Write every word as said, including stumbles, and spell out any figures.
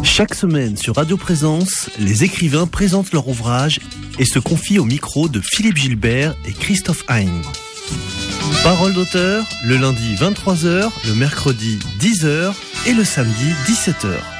Chaque semaine sur Radio Présence, les écrivains présentent leur ouvrage et se confient au micro de Philippe Gilbert et Christophe Hein. Parole d'auteur, le lundi vingt-trois heures, le mercredi dix heures et le samedi dix-sept heures.